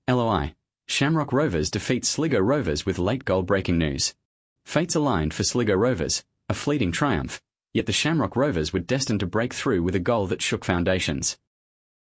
LOI. Shamrock Rovers defeat Sligo Rovers with late goal-breaking news. Fates aligned for Sligo Rovers, a fleeting triumph, yet the Shamrock Rovers were destined to break through with a goal that shook foundations.